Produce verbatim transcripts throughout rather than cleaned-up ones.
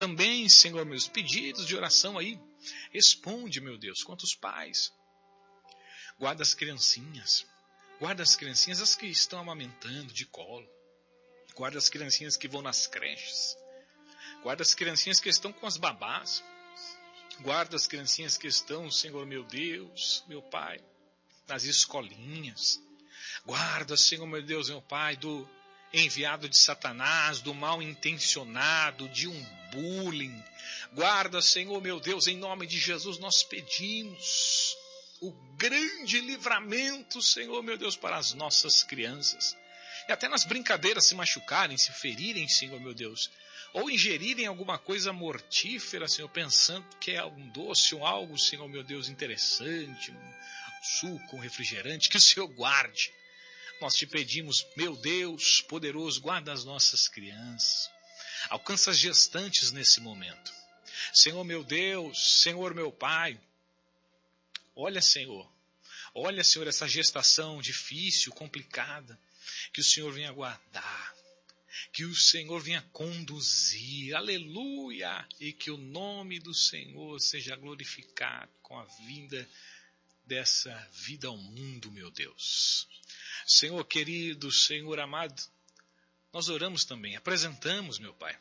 também, Senhor, meus pedidos de oração aí. Responde, meu Deus, quantos pais. Guarda as criancinhas. Guarda as criancinhas, as que estão amamentando de colo. Guarda as criancinhas que vão nas creches. Guarda as criancinhas que estão com as babás. Guarda as criancinhas que estão, Senhor, meu Deus, meu Pai, nas escolinhas. Guarda, Senhor, meu Deus, meu Pai, do enviado de Satanás, do mal intencionado, de um bullying. Guarda, Senhor, meu Deus, em nome de Jesus nós pedimos o grande livramento, Senhor, meu Deus, para as nossas crianças. E até nas brincadeiras se machucarem, se ferirem, Senhor, meu Deus, ou ingerirem alguma coisa mortífera, Senhor, pensando que é um doce ou algo, Senhor, meu Deus, interessante, um suco, um refrigerante, que o Senhor guarde. Nós te pedimos, meu Deus poderoso, guarda as nossas crianças. Alcança as gestantes nesse momento. Senhor, meu Deus, Senhor, meu Pai, olha, Senhor, olha, Senhor, essa gestação difícil, complicada, que o Senhor venha guardar, que o Senhor venha conduzir, aleluia, e que o nome do Senhor seja glorificado com a vinda dessa vida ao mundo, meu Deus. Senhor querido, Senhor amado, nós oramos também, apresentamos, meu Pai,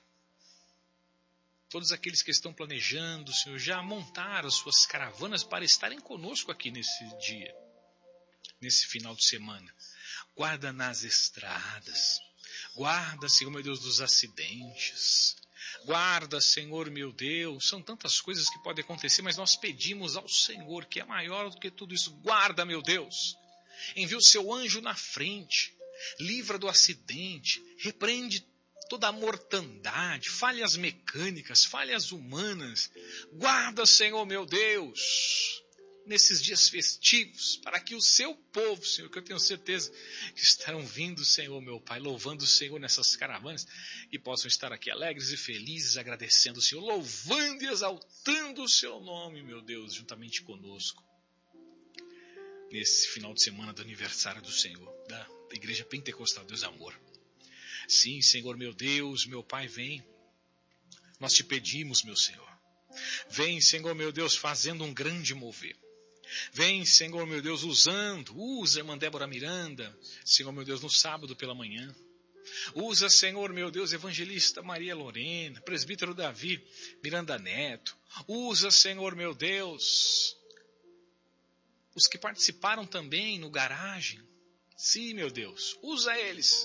todos aqueles que estão planejando, Senhor, já montaram as suas caravanas para estarem conosco aqui nesse dia, nesse final de semana. Guarda nas estradas, guarda, Senhor, meu Deus, dos acidentes. Guarda, Senhor, meu Deus, são tantas coisas que podem acontecer, mas nós pedimos ao Senhor, que é maior do que tudo isso. Guarda, meu Deus, envia o seu anjo na frente, livra do acidente, repreende toda a mortandade, falhas mecânicas, falhas humanas. Guarda, Senhor, meu Deus, nesses dias festivos, para que o seu povo, Senhor, que eu tenho certeza que estarão vindo, Senhor, meu Pai, louvando o Senhor nessas caravanas, e possam estar aqui alegres e felizes, agradecendo o Senhor, louvando e exaltando o seu nome, meu Deus, juntamente conosco, nesse final de semana do aniversário do Senhor, da Igreja Pentecostal Deus Amor. Sim, Senhor, meu Deus, meu Pai, vem. Nós te pedimos, meu Senhor. Vem, Senhor, meu Deus, fazendo um grande mover. Vem, Senhor, meu Deus, usando, usa a irmã Débora Miranda, Senhor, meu Deus, no sábado pela manhã. Usa, Senhor, meu Deus, evangelista Maria Lorena, presbítero Davi Miranda Neto. Usa, Senhor, meu Deus, os que participaram também no garagem. Sim, meu Deus, usa eles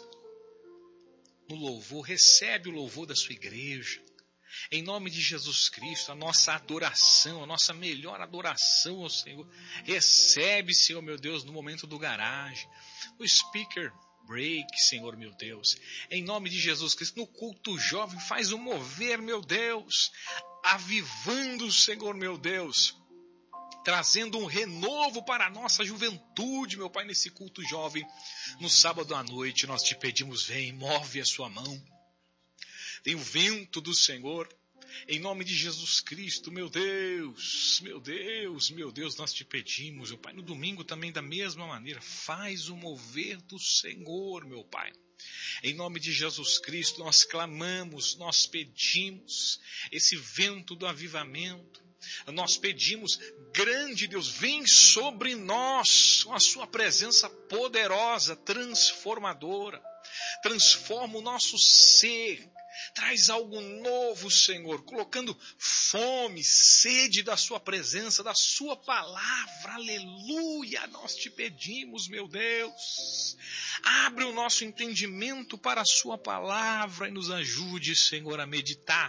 no louvor, recebe o louvor da sua igreja. Em nome de Jesus Cristo, a nossa adoração, a nossa melhor adoração ao Senhor, recebe, Senhor, meu Deus, no momento do garagem, no speaker break, Senhor, meu Deus. Em nome de Jesus Cristo, no culto jovem, faz o mover, meu Deus, avivando, Senhor, meu Deus, trazendo um renovo para a nossa juventude, meu Pai, nesse culto jovem. No sábado à noite, nós te pedimos, vem, move a sua mão. Tem o vento do Senhor, em nome de Jesus Cristo, meu Deus, meu Deus, meu Deus, nós te pedimos, meu Pai, no domingo também da mesma maneira, faz o mover do Senhor, meu Pai. Em nome de Jesus Cristo, nós clamamos, nós pedimos esse vento do avivamento. Nós pedimos, grande Deus, vem sobre nós com a sua presença poderosa, transformadora. Transforma o nosso ser, traz algo novo, Senhor, colocando fome, sede da sua presença, da sua palavra, aleluia, nós te pedimos, meu Deus, abre o nosso entendimento para a sua palavra e nos ajude, Senhor, a meditar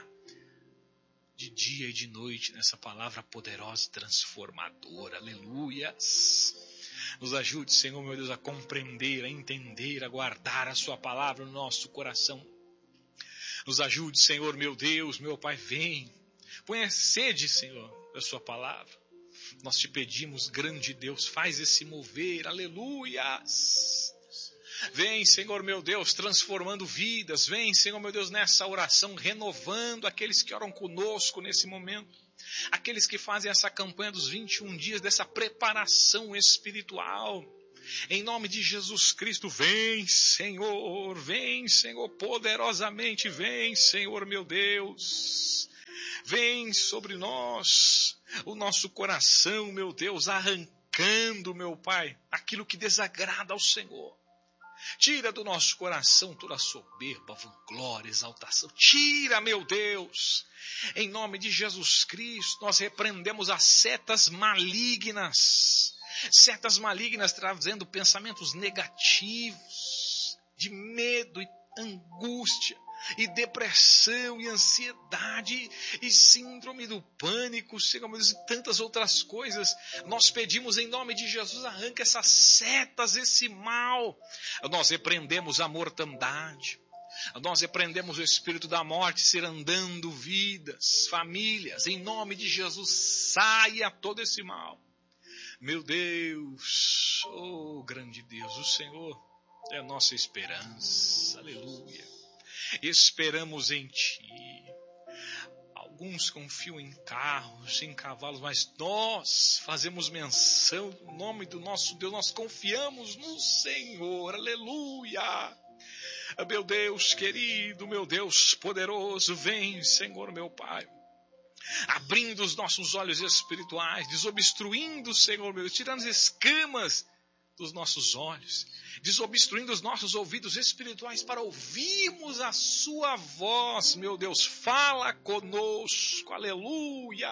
de dia e de noite nessa palavra poderosa e transformadora, aleluias. Nos ajude, Senhor, meu Deus, a compreender, a entender, a guardar a sua palavra no nosso coração. Nos ajude, Senhor, meu Deus, meu Pai, vem. Põe sede, Senhor, da sua palavra. Nós te pedimos, grande Deus, faz esse mover, aleluias. Vem, Senhor, meu Deus, transformando vidas. Vem, Senhor, meu Deus, nessa oração, renovando aqueles que oram conosco nesse momento. Aqueles que fazem essa campanha dos vinte e um dias, dessa preparação espiritual. Em nome de Jesus Cristo, vem, Senhor, vem, Senhor, poderosamente, vem, Senhor, meu Deus. Vem sobre nós, o nosso coração, meu Deus, arrancando, meu Pai, aquilo que desagrada ao Senhor. Tira do nosso coração toda soberba, vanglória, exaltação. Tira, meu Deus. Em nome de Jesus Cristo, nós repreendemos as setas malignas. Setas malignas trazendo pensamentos negativos, de medo e angústia, e depressão, e ansiedade, e síndrome do pânico, Senhor, e tantas outras coisas. Nós pedimos em nome de Jesus, arranca essas setas, esse mal. Nós repreendemos a mortandade, nós repreendemos o espírito da morte ser andando vidas, famílias. Em nome de Jesus, saia todo esse mal. Meu Deus, oh grande Deus, o Senhor é a nossa esperança, aleluia. Esperamos em Ti. Alguns confiam em carros, em cavalos, mas nós fazemos menção no nome do nosso Deus, nós confiamos no Senhor, aleluia. Meu Deus querido, meu Deus poderoso, vem, Senhor meu Pai, abrindo os nossos olhos espirituais, desobstruindo, Senhor meu Deus, tirando as escamas dos nossos olhos, desobstruindo os nossos ouvidos espirituais para ouvirmos a sua voz, meu Deus, fala conosco, aleluia.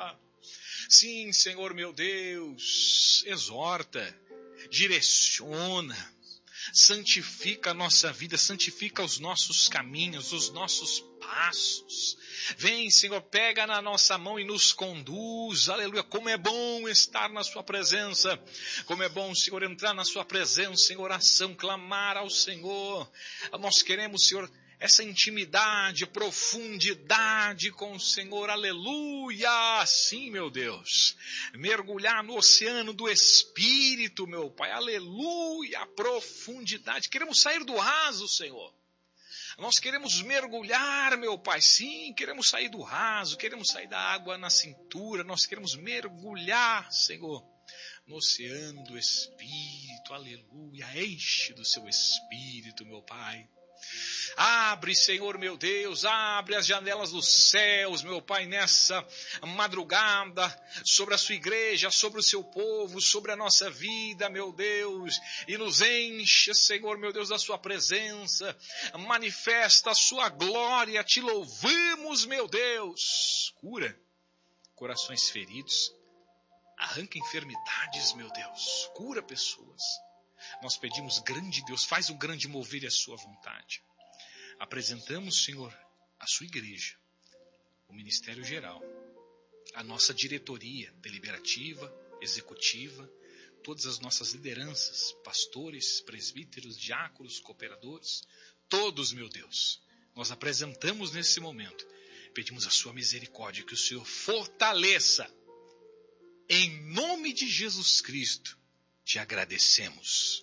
Sim, Senhor meu Deus, exorta, direciona, santifica a nossa vida, santifica os nossos caminhos, os nossos passos. Vem, Senhor, pega na nossa mão e nos conduz, aleluia. Como é bom estar na sua presença, como é bom, Senhor, entrar na sua presença em oração, clamar ao Senhor. Nós queremos, Senhor, essa intimidade, profundidade com o Senhor, aleluia. Sim, meu Deus, mergulhar no oceano do Espírito, meu Pai, aleluia, profundidade. Queremos sair do raso, Senhor. Nós queremos mergulhar, meu Pai, sim, queremos sair do raso, queremos sair da água na cintura, nós queremos mergulhar, Senhor, no oceano do Espírito, aleluia, enche do seu Espírito, meu Pai. Abre, Senhor meu Deus, abre as janelas dos céus, meu Pai, nessa madrugada, sobre a sua igreja, sobre o seu povo, sobre a nossa vida, meu Deus, e nos enche, Senhor meu Deus, da sua presença, manifesta a sua glória, te louvamos, meu Deus. Cura corações feridos, arranca enfermidades, meu Deus, cura pessoas. Nós pedimos, grande Deus, faz um grande mover e a sua vontade. Apresentamos, Senhor, a sua igreja, o Ministério Geral, a nossa diretoria deliberativa, executiva, todas as nossas lideranças, pastores, presbíteros, diáconos, cooperadores, todos, meu Deus, nós apresentamos nesse momento, pedimos a sua misericórdia, que o Senhor fortaleça, em nome de Jesus Cristo. Te agradecemos.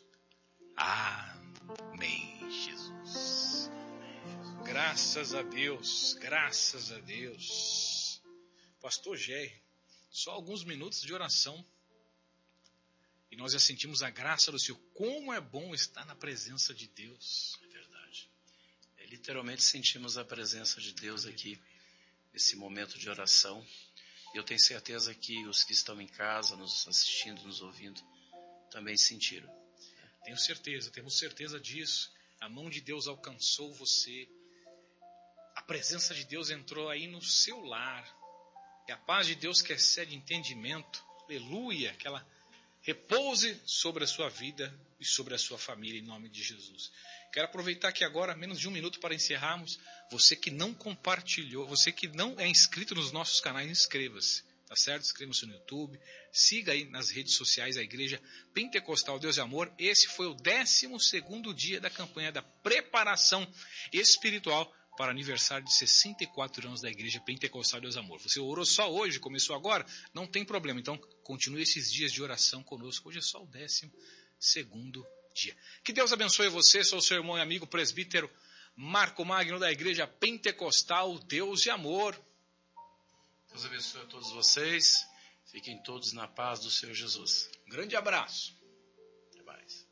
Amém, Jesus. Graças a Deus, graças a Deus. Pastor Géry, só alguns minutos de oração. E nós já sentimos a graça do Senhor. Como é bom estar na presença de Deus. É verdade. É, literalmente sentimos a presença de Deus aqui, nesse momento de oração. E eu tenho certeza que os que estão em casa, nos assistindo, nos ouvindo, também sentiram. Tenho certeza, temos certeza disso. A mão de Deus alcançou você. A presença de Deus entrou aí no seu lar. E a paz de Deus que excede entendimento, aleluia, que ela repouse sobre a sua vida e sobre a sua família, em nome de Jesus. Quero aproveitar aqui agora, menos de um minuto para encerrarmos. Você que não compartilhou, você que não é inscrito nos nossos canais, inscreva-se. Tá certo? Inscreva-se no YouTube, siga aí nas redes sociais a Igreja Pentecostal Deus e Amor. Esse foi o décimo segundo dia da campanha da preparação espiritual para o aniversário de sessenta e quatro anos da Igreja Pentecostal Deus e Amor. Você orou só hoje, começou agora? Não tem problema, então continue esses dias de oração conosco. Hoje é só o décimo segundo dia. Que Deus abençoe você, sou o seu irmão e amigo presbítero Marco Magno da Igreja Pentecostal Deus e Amor. Deus abençoe a todos vocês. Fiquem todos na paz do Senhor Jesus. Um grande abraço. Até mais.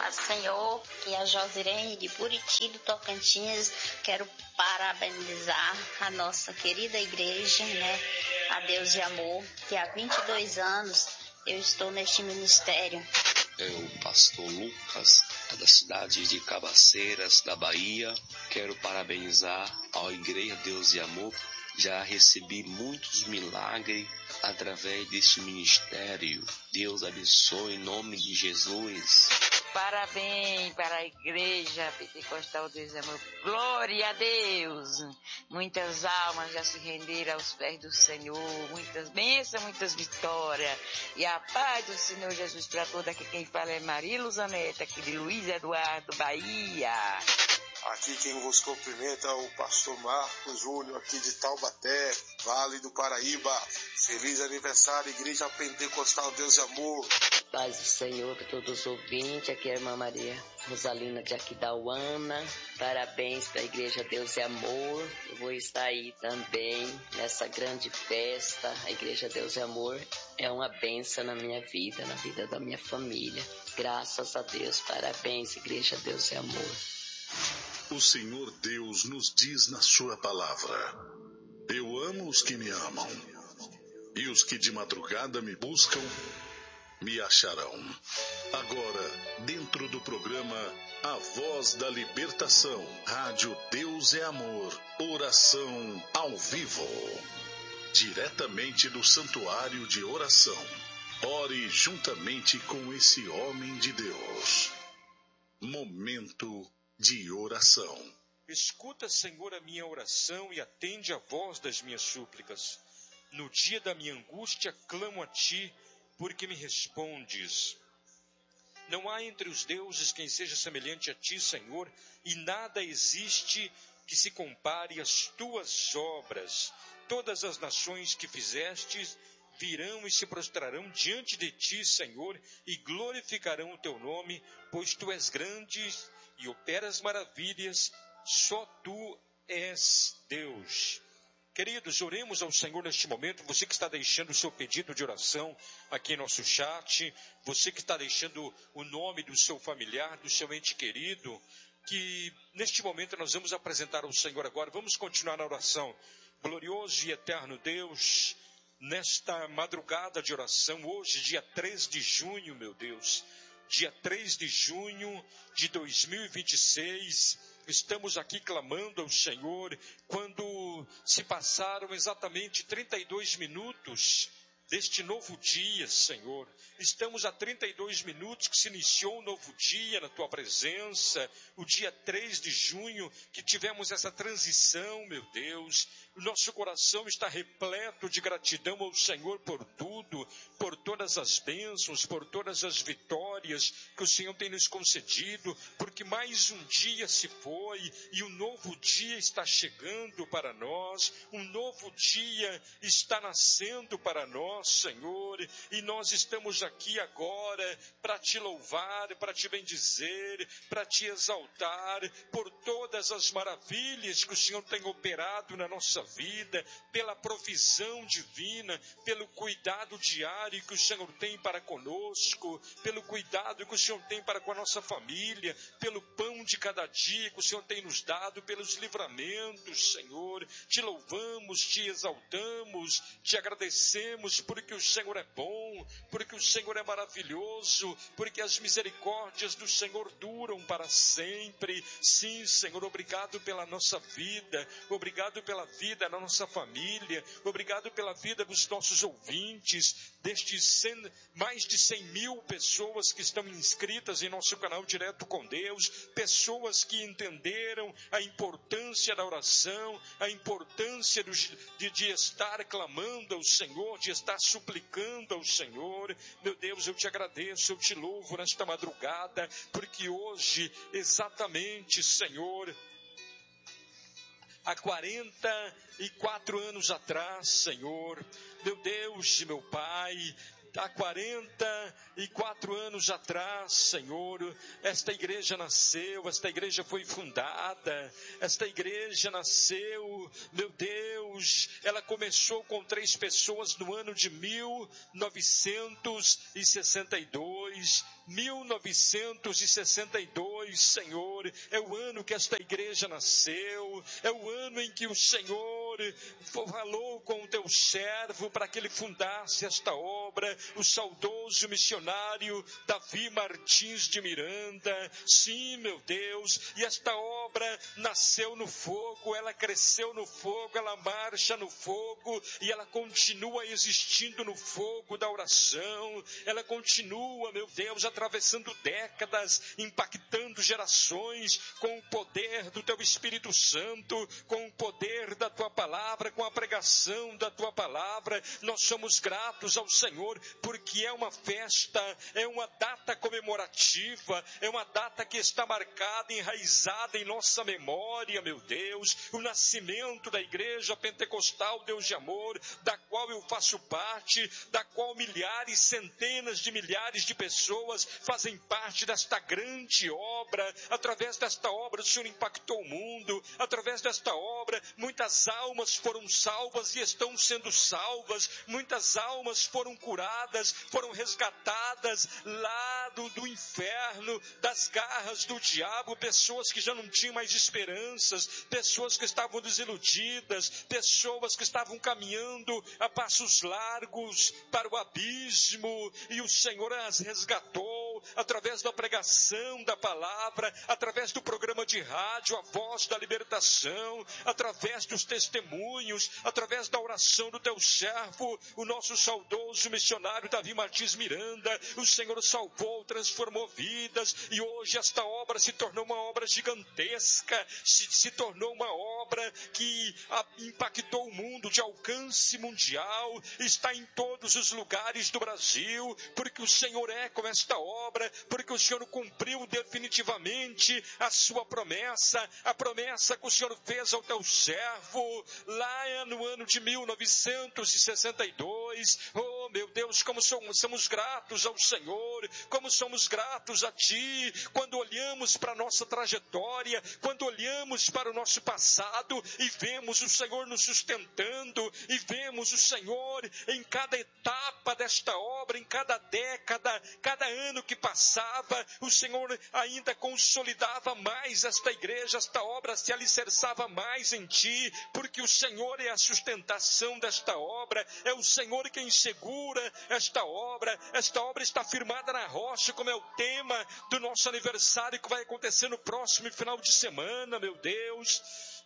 paz do Senhor, que é a Josirene de Buriti, do Tocantins. Quero parabenizar a nossa querida igreja, né? A Deus de Amor, que há vinte e dois anos eu estou neste ministério. É o pastor Lucas, da cidade de Cabaceiras, da Bahia. Quero parabenizar a Igreja Deus de Amor. Já recebi muitos milagres através deste ministério. Deus abençoe em nome de Jesus. Parabéns para a Igreja Pentecostal Deus de Amor. Glória a Deus. Muitas almas já se renderam aos pés do Senhor. Muitas bênçãos, muitas vitórias. E a paz do Senhor Jesus para todos. Aqui quem fala é Maria Luzaneta, aqui de Luiz Eduardo, Bahia. Aqui quem vos cumprimenta é o pastor Marcos Júnior, aqui de Taubaté, Vale do Paraíba. Feliz aniversário, Igreja Pentecostal Deus de Amor. Paz do Senhor para todos os ouvintes. Aqui é a irmã Maria Rosalina de Aquidauana. Parabéns para a Igreja Deus de Amor. Eu vou estar aí também nessa grande festa. A Igreja Deus de Amor é uma bênção na minha vida, na vida da minha família. Graças a Deus. Parabéns, Igreja Deus de Amor. O Senhor Deus nos diz na sua palavra: eu amo os que me amam, e os que de madrugada me buscam, me acharão. Agora, dentro do programa A Voz da Libertação, Rádio Deus é Amor, oração ao vivo, diretamente do Santuário de Oração. Ore juntamente com esse homem de Deus. Momento de oração. Escuta, Senhor, a minha oração e atende a voz das minhas súplicas. No dia da minha angústia, clamo a Ti, porque me respondes. Não há entre os deuses quem seja semelhante a Ti, Senhor, e nada existe que se compare às Tuas obras. Todas as nações que fizestes virão e se prostrarão diante de Ti, Senhor, e glorificarão o Teu nome, pois Tu és grande e operas maravilhas, só Tu és Deus. Queridos, oremos ao Senhor neste momento. Você que está deixando o seu pedido de oração aqui em nosso chat, você que está deixando o nome do seu familiar, do seu ente querido, que neste momento nós vamos apresentar ao Senhor agora. Vamos continuar na oração. Glorioso e eterno Deus, nesta madrugada de oração, hoje, dia três de junho, meu Deus, dia três de junho de dois mil e vinte e seis, estamos aqui clamando ao Senhor, quando se passaram exatamente trinta e dois minutos deste novo dia, Senhor. Estamos a trinta e dois minutos que se iniciou um novo dia na Tua presença, o dia três de junho, que tivemos essa transição, meu Deus. O nosso coração está repleto de gratidão ao Senhor por tudo, por todas as bênçãos, por todas as vitórias que o Senhor tem nos concedido, porque mais um dia se foi e um novo dia está chegando para nós, um novo dia está nascendo para nós, Senhor, e nós estamos aqui agora para Te louvar, para Te bendizer, para Te exaltar por todas as maravilhas que o Senhor tem operado na nossa vida, pela provisão divina, pelo cuidado diário que o Senhor tem para conosco, pelo cuidado que o Senhor tem para com a nossa família, pelo pão de cada dia que o Senhor tem nos dado, pelos livramentos, Senhor. Te louvamos, Te exaltamos, Te agradecemos porque o Senhor é bom, porque o Senhor é maravilhoso, porque as misericórdias do Senhor duram para sempre. Sim, Senhor, obrigado pela nossa vida, obrigado pela vida da nossa família, obrigado pela vida dos nossos ouvintes, destes cem, mais de cem mil pessoas que estão inscritas em nosso canal Direto com Deus, pessoas que entenderam a importância da oração, a importância do, de, de estar clamando ao Senhor, de estar suplicando ao Senhor. Meu Deus, eu Te agradeço, eu Te louvo nesta madrugada, porque hoje, exatamente, Senhor, há quarenta e quatro anos atrás, Senhor, meu Deus e meu Pai, há quarenta e quatro anos atrás, Senhor, esta igreja nasceu, esta igreja foi fundada, esta igreja nasceu, meu Deus, ela começou com três pessoas no ano de mil novecentos e sessenta e dois, mil novecentos e sessenta e dois, Senhor, é o ano que esta igreja nasceu, é o ano em que o Senhor falou com o teu servo para que ele fundasse esta obra, o saudoso missionário Davi Martins de Miranda. Sim, meu Deus, e esta obra nasceu no fogo, ela cresceu no fogo, ela marcha no fogo e ela continua existindo no fogo da oração, ela continua, meu Deus, atravessando décadas, impactando gerações com o poder do teu Espírito Santo, com o poder da tua palavra, com a pregação da tua palavra. Nós somos gratos ao Senhor, porque é uma festa, é uma data comemorativa, é uma data que está marcada, enraizada em nossa memória, meu Deus, o nascimento da Igreja Pentecostal Deus de Amor, da qual eu faço parte, da qual milhares, centenas de milhares de pessoas fazem parte desta grande obra. Através desta obra o Senhor impactou o mundo, através desta obra muitas almas foram salvas e estão sendo salvas, muitas almas foram curadas, foram resgatadas lá do, do inferno, das garras do diabo, pessoas que já não tinham mais esperanças, pessoas que estavam desiludidas, pessoas que estavam caminhando a passos largos para o abismo, e o Senhor as resgatou através da pregação da palavra, através do programa de rádio, a voz da libertação, através dos testemunhos, através da oração do teu servo, o nosso saudoso missionário Davi Martins Miranda. O Senhor salvou, transformou vidas, e hoje esta obra se tornou uma obra gigantesca, se, se tornou uma obra que a, impactou o mundo, de alcance mundial, está em todos os lugares do Brasil, porque o Senhor é com esta obra, porque o Senhor cumpriu definitivamente a sua promessa, a promessa que o Senhor fez ao teu servo, lá no ano de mil novecentos e sessenta e dois, oh meu Deus, como somos, somos gratos ao Senhor, como somos gratos a Ti, quando olhamos para a nossa trajetória, quando olhamos para o nosso passado e vemos o Senhor nos sustentando, e vemos o Senhor em cada etapa desta obra, em cada década, cada ano que passava, o Senhor ainda consolidava mais esta igreja, esta obra se alicerçava mais em Ti, porque o Senhor é a sustentação desta obra, é o Senhor quem segura esta obra. Esta obra está firmada na rocha, como é o tema do nosso aniversário que vai acontecer no próximo final de semana, meu Deus.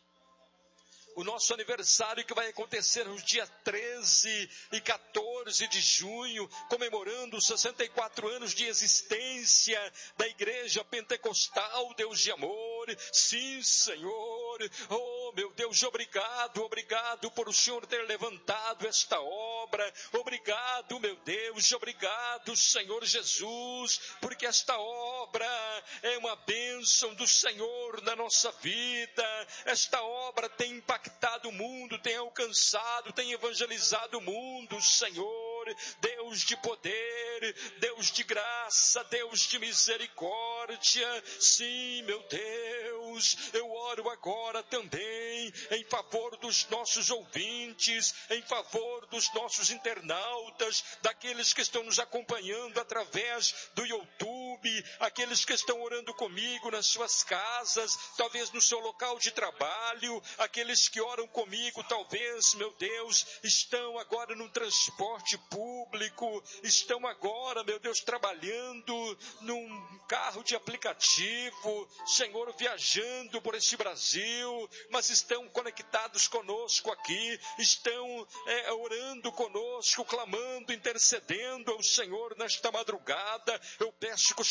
O nosso aniversário que vai acontecer nos dias treze e quatorze de junho, comemorando os sessenta e quatro anos de existência da Igreja Pentecostal Deus de Amor. Sim, Senhor, oh meu Deus, obrigado, obrigado por o Senhor ter levantado esta obra, obrigado, meu Deus, obrigado, Senhor Jesus, porque esta obra é uma bênção do Senhor na nossa vida. Esta obra tem impactado o mundo, tem alcançado, tem evangelizado o mundo, Senhor, Deus de poder, Deus de graça, Deus de misericórdia. Sim, meu Deus, eu oro agora também em favor dos nossos ouvintes, em favor dos nossos internautas, daqueles que estão nos acompanhando através do YouTube, aqueles que estão orando comigo nas suas casas, talvez no seu local de trabalho, aqueles que oram comigo, talvez, meu Deus, estão agora no transporte público, estão agora, meu Deus, trabalhando num carro de aplicativo, Senhor, viajando por este Brasil, mas estão conectados conosco aqui, estão é, orando conosco, clamando, intercedendo ao Senhor nesta madrugada. Eu peço que o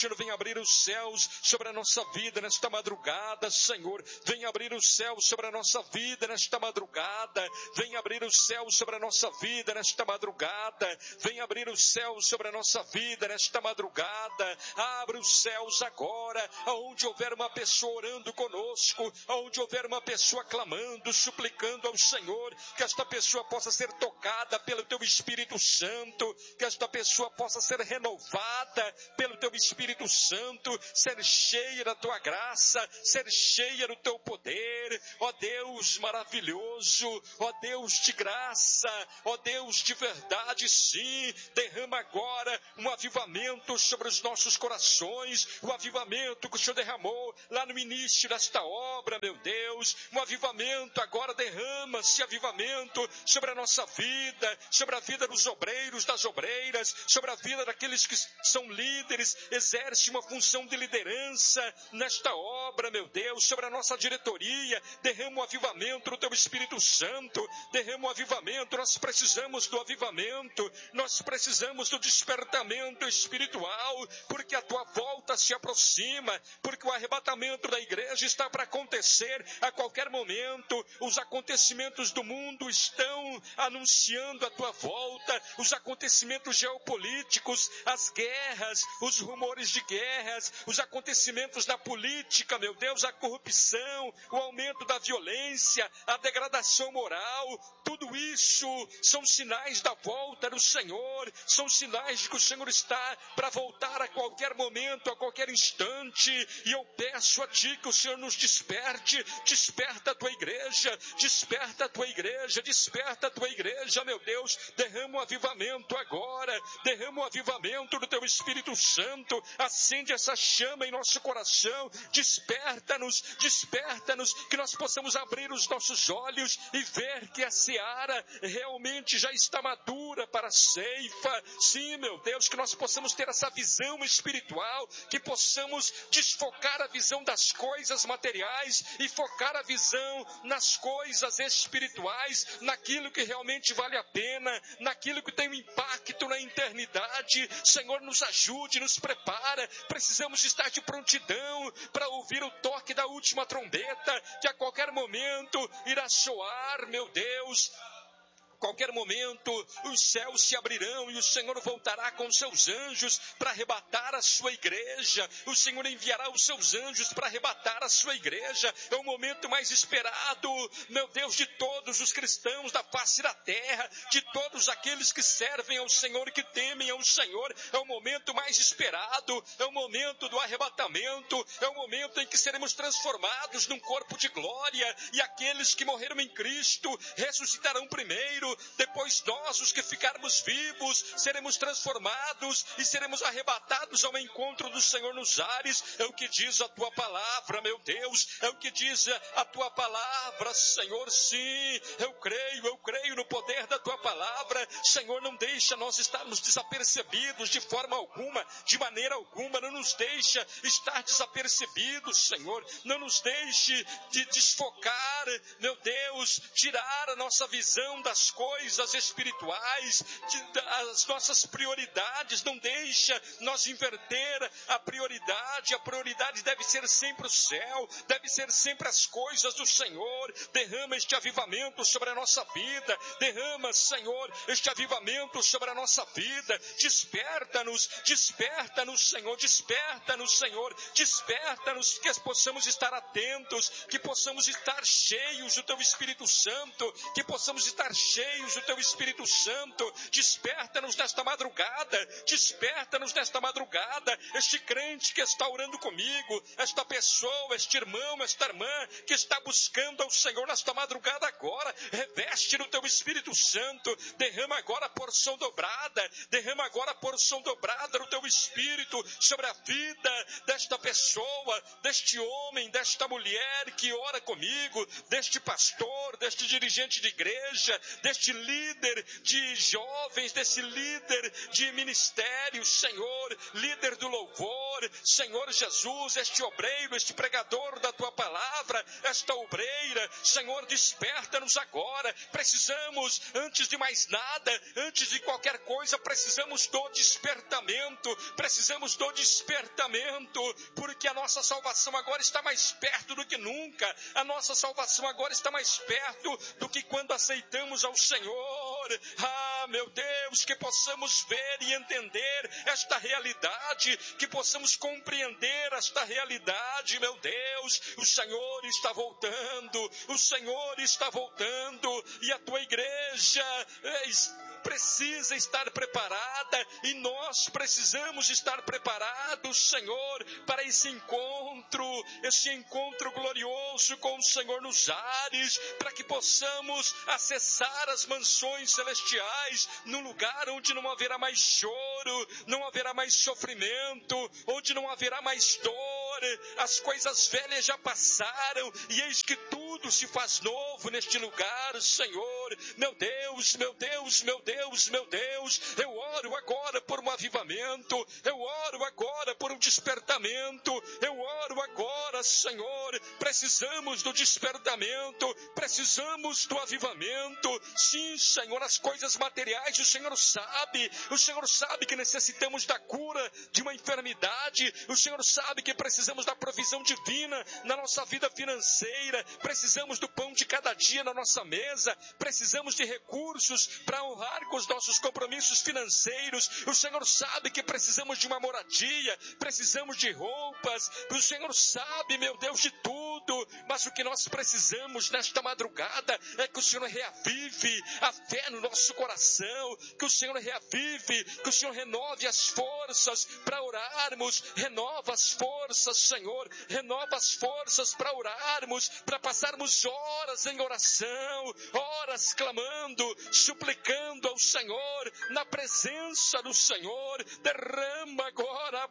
Destino, vem abrir os céus sobre a nossa vida nesta madrugada, Senhor. Vem abrir os céus sobre a nossa vida nesta madrugada. Vem abrir os céus sobre a nossa vida nesta madrugada. Vem abrir os céus sobre a nossa vida nesta madrugada. Abre os céus agora, aonde houver uma pessoa orando conosco, aonde houver uma pessoa clamando, suplicando ao Senhor, que esta pessoa possa ser tocada pelo Teu Espírito Santo, que esta pessoa possa ser renovada pelo Teu Espírito Santo, ser cheia da Tua graça, ser cheia do Teu poder. Ó Deus maravilhoso, ó Deus de graça, ó Deus de verdade, sim, derrama agora um avivamento sobre os nossos corações, o avivamento que o Senhor derramou lá no início desta obra, meu Deus, um avivamento agora, derrama-se avivamento sobre a nossa vida, sobre a vida dos obreiros, das obreiras, sobre a vida daqueles que são líderes, exerce uma função de liderança nesta obra, meu Deus, sobre a nossa diretoria, derrama o avivamento do Teu Espírito Santo, derrama o avivamento. Nós precisamos do avivamento, nós precisamos do despertamento espiritual, porque a Tua volta se aproxima, porque o arrebatamento da igreja está para acontecer a qualquer momento. Os acontecimentos do mundo estão anunciando a Tua volta, os acontecimentos geopolíticos, as guerras, os rumores de guerras, os acontecimentos da política, meu Deus, a corrupção, o aumento da violência, a degradação moral, tudo isso são sinais da volta do Senhor, são sinais de que o Senhor está para voltar a qualquer momento, a qualquer instante, e eu peço a Ti que o Senhor nos desperte, desperta a Tua igreja, desperta a Tua igreja, desperta a Tua igreja, meu Deus, derrama o avivamento agora, derrama o avivamento do Teu Espírito Santo, acende essa chama em nosso coração, desperta-nos, desperta-nos, que nós possamos abrir os nossos olhos e ver que a seara realmente já está madura para a ceifa. Sim, meu Deus, que nós possamos ter essa visão espiritual, que possamos desfocar a visão das coisas materiais e focar a visão nas coisas espirituais, naquilo que realmente vale a pena, naquilo que tem um impacto na eternidade. Senhor, nos ajude, nos prepara. Precisamos estar de prontidão para ouvir o toque da última trombeta, que a qualquer momento irá soar, meu Deus. Qualquer momento os céus se abrirão e o Senhor voltará com seus anjos para arrebatar a sua igreja. O Senhor enviará os seus anjos para arrebatar a sua igreja. É o momento mais esperado, meu Deus, de todos os cristãos da face da terra, de todos aqueles que servem ao Senhor e que temem ao Senhor. É o momento mais esperado, é o momento do arrebatamento, é o momento em que seremos transformados num corpo de glória, e aqueles que morreram em Cristo ressuscitarão primeiro. Depois nós, os que ficarmos vivos, seremos transformados e seremos arrebatados ao encontro do Senhor nos ares. É o que diz a Tua palavra, meu Deus, é o que diz a Tua palavra, Senhor. Sim, eu creio, eu creio no poder da Tua palavra. Senhor, não deixa nós estarmos desapercebidos de forma alguma, de maneira alguma. Não nos deixa estar desapercebidos, Senhor. Não nos deixe de desfocar, meu Deus, tirar a nossa visão das coisas coisas espirituais, as nossas prioridades. Não deixa nós inverter a prioridade. A prioridade deve ser sempre o céu, deve ser sempre as coisas do Senhor. Derrama este avivamento sobre a nossa vida, derrama, Senhor, este avivamento sobre a nossa vida. Desperta-nos, desperta-nos, Senhor, desperta-nos, Senhor, desperta-nos, que possamos estar atentos, que possamos estar cheios do Teu Espírito Santo, que possamos estar cheios do Teu Espírito Santo. Desperta-nos nesta madrugada, desperta-nos nesta madrugada. Este crente que está orando comigo, esta pessoa, este irmão, esta irmã que está buscando ao Senhor nesta madrugada agora, reveste no Teu Espírito Santo, derrama agora a porção dobrada, derrama agora a porção dobrada do Teu Espírito sobre a vida desta pessoa, deste homem, desta mulher que ora comigo, deste pastor, deste dirigente de igreja, deste líder de jovens, desse líder de ministério, Senhor, líder do louvor, Senhor, Senhor Jesus, este obreiro, este pregador da tua palavra, esta obreira, Senhor, desperta-nos agora. Precisamos, antes de mais nada, antes de qualquer coisa, precisamos do despertamento, precisamos do despertamento, porque a nossa salvação agora está mais perto do que nunca, a nossa salvação agora está mais perto do que quando aceitamos ao Senhor. Ah, meu Deus, que possamos ver e entender esta realidade, que possamos compreender esta realidade, meu Deus. O Senhor está voltando, o Senhor está voltando, e a tua igreja precisa estar preparada, e nós precisamos estar preparados, Senhor, para esse encontro, esse encontro glorioso com o Senhor nos ares, para que possamos acessar as mansões celestiais, num lugar onde não haverá mais choro, não haverá mais sofrimento, onde não haverá mais dor. As coisas velhas já passaram, e eis que tudo se faz novo neste lugar, Senhor. Meu Deus, meu Deus, meu Deus, meu Deus, eu oro agora por um avivamento, eu oro agora por um despertamento, eu oro agora, Senhor, precisamos do despertamento, precisamos do avivamento. Sim, Senhor, as coisas materiais, o Senhor sabe, o Senhor sabe que necessitamos da cura de uma enfermidade, o Senhor sabe que precisamos da provisão divina na nossa vida financeira, precisamos do pão de cada dia na nossa mesa, precisamos de recursos para honrar com os nossos compromissos financeiros. O Senhor sabe que precisamos de uma moradia, precisamos de roupas, o Senhor sabe, meu Deus, de tudo, mas o que nós precisamos nesta madrugada é que o Senhor reavive a fé no nosso coração, que o Senhor reavive, que o Senhor renove as forças para orarmos, renova as forças, Senhor, renova as forças para orarmos, para passarmos horas em oração, horas clamando, suplicando ao Senhor, na presença do Senhor. Derrama agora,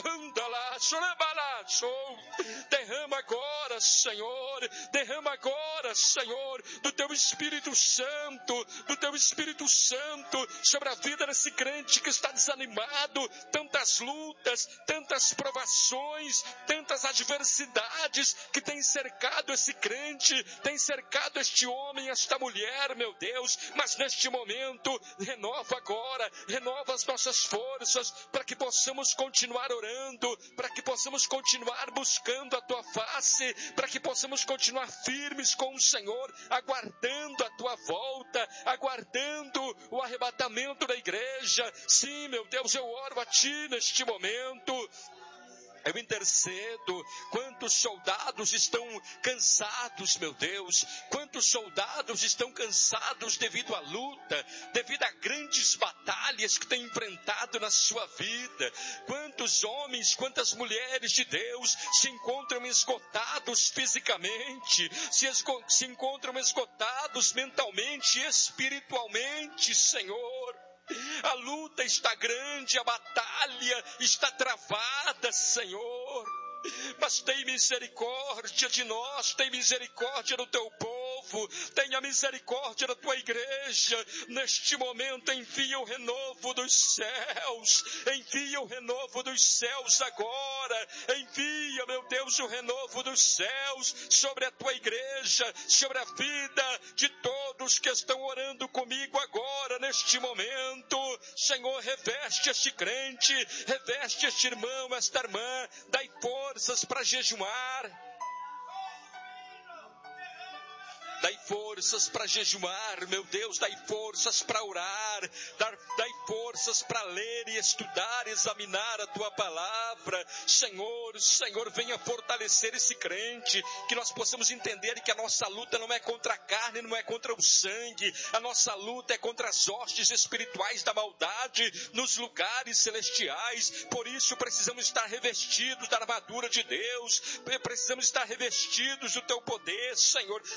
derrama agora, Senhor, derrama agora, Senhor, do teu Espírito Santo, do teu Espírito Santo, sobre a vida desse crente que está desanimado, tantas lutas, tantas provações, tantas adversidades que tem cercado esse crente, tem cercado este homem, esta mulher, meu Deus, mas neste momento, renova agora, renova as nossas forças, para que possamos continuar orando, para que possamos continuar buscando a tua face, para que possamos continuar firmes com o Senhor, aguardando a tua volta, aguardando o arrebatamento da igreja. Sim, meu Deus, eu oro a ti neste momento. Eu intercedo. Quantos soldados estão cansados, meu Deus? Quantos soldados estão cansados devido à luta, devido a grandes batalhas que têm enfrentado na sua vida? Quantos homens, quantas mulheres de Deus se encontram esgotados fisicamente, se, esgo- se encontram esgotados mentalmente e espiritualmente, Senhor? A luta está grande, a batalha está travada, Senhor. Mas tem misericórdia de nós, tem misericórdia do teu povo, tenha misericórdia da tua igreja. Neste momento envia o renovo dos céus, envia o renovo dos céus agora, envia, meu Deus, o renovo dos céus sobre a tua igreja, sobre a vida de todos que estão orando comigo agora, neste momento. Senhor, reveste este crente, reveste este irmão, esta irmã, dai forças para jejuar. Dai forças para jejuar, meu Deus, dai forças para orar, dai forças para ler e estudar, examinar a tua palavra. Senhor, Senhor, venha fortalecer esse crente, que nós possamos entender que a nossa luta não é contra a carne, não é contra o sangue, a nossa luta é contra as hostes espirituais da maldade nos lugares celestiais. Por isso precisamos estar revestidos da armadura de Deus, precisamos estar revestidos do teu poder, Senhor, precisamos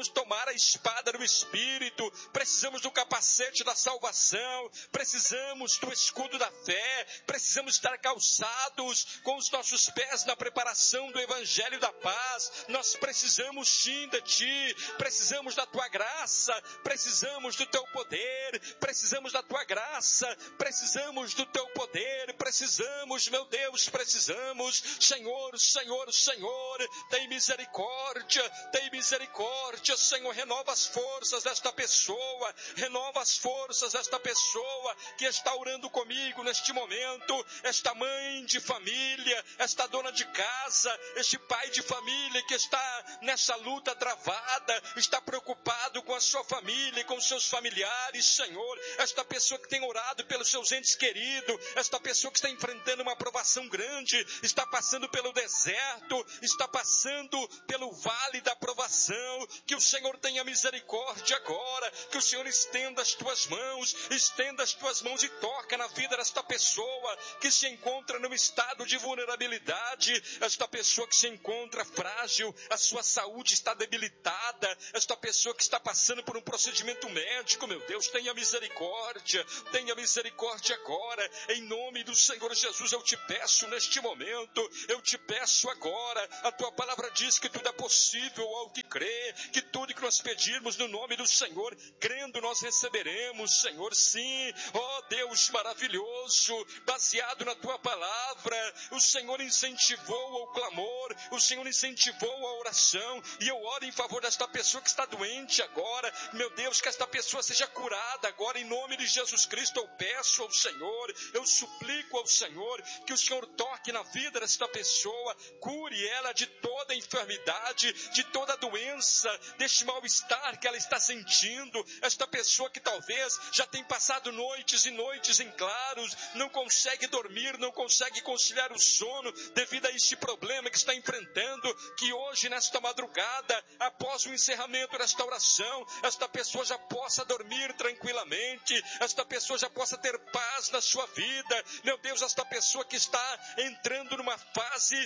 precisamos tomar a espada do Espírito, precisamos do capacete da salvação, precisamos do escudo da fé, precisamos estar calçados com os nossos pés na preparação do Evangelho da paz. Nós precisamos sim de Ti, precisamos da Tua graça, precisamos do Teu poder, precisamos da Tua graça, precisamos do Teu poder, precisamos, meu Deus, precisamos. Senhor, Senhor, Senhor, tem misericórdia, tem misericórdia, Senhor, renova as forças desta pessoa, renova as forças desta pessoa que está orando comigo neste momento, esta mãe de família, esta dona de casa, este pai de família que está nessa luta travada, está preocupado com a sua família, com os seus familiares, Senhor, esta pessoa que tem orado pelos seus entes queridos, esta pessoa que está enfrentando uma provação grande, está passando pelo deserto, está passando pelo vale da provação, que o Senhor tenha misericórdia agora, que o Senhor estenda as tuas mãos, estenda as tuas mãos e toca na vida desta pessoa que se encontra num estado de vulnerabilidade, esta pessoa que se encontra frágil, a sua saúde está debilitada, esta pessoa que está passando por um procedimento médico, meu Deus, tenha misericórdia, tenha misericórdia agora, em nome do Senhor Jesus, eu te peço neste momento, eu te peço agora, a tua palavra diz que tudo é possível ao que crê, que tudo que nós pedirmos no nome do Senhor, crendo nós receberemos, Senhor, sim, ó Deus maravilhoso, baseado na tua palavra, o Senhor incentivou ao clamor, o Senhor incentivou a oração, e eu oro em favor desta pessoa que está doente agora, meu Deus, que esta pessoa seja curada agora, em nome de Jesus Cristo, eu peço ao Senhor, eu suplico ao Senhor, que o Senhor toque na vida desta pessoa, cure ela de toda enfermidade, de toda doença, deste mal-estar que ela está sentindo, esta pessoa que talvez já tem passado noites e noites em claros, não consegue dormir, não consegue conciliar o sono devido a este problema que está enfrentando, que hoje nesta madrugada, após o encerramento desta oração, esta pessoa já possa dormir tranquilamente, esta pessoa já possa ter paz na sua vida, meu Deus, esta pessoa que está entrando numa fase